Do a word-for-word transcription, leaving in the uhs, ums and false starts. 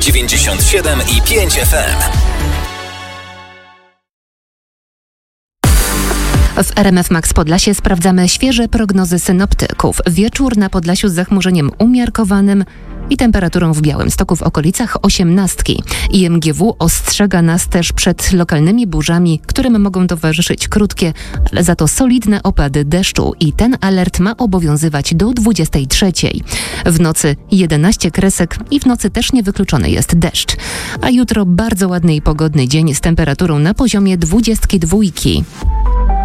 dziewięćdziesiąt siedem i pięć F M. W R M F Max Podlasie sprawdzamy świeże prognozy synoptyków. Wieczór na Podlasiu z zachmurzeniem umiarkowanym i temperaturą w Białymstoku w okolicach osiemnastki. I M G W ostrzega nas też przed lokalnymi burzami, którym mogą towarzyszyć krótkie, ale za to solidne opady deszczu i ten alert ma obowiązywać do dwudziestej trzeciej. W nocy jedenaście kresek i w nocy też niewykluczony jest deszcz. A jutro bardzo ładny i pogodny dzień z temperaturą na poziomie dwudziestki dwójki.